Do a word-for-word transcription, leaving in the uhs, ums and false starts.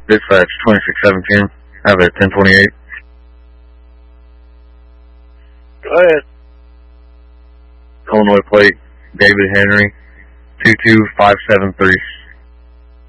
Dispatch twenty-six seventeen. I have a ten twenty-eight. Go ahead. Illinois plate, David Henry, two two five seven three.